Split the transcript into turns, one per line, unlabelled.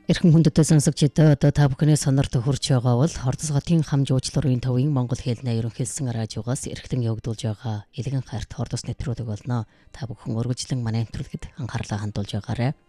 Эрхэм хүндэт сонсогчдоо одоо та бүхний сонорт хүрч байгаа бол Хордосготын хам жуучлал үеийн төвийн Монгол хэлний ерөнхийлсэн радиогоос эрхлэн явагдуулж байгаа Илгэн хайрт Хордос нэвтрүүлэг болно. Та бүхэн өргөжлөн манай нэвтрүүлгэд анхаарлаа хандуулж байгаарай.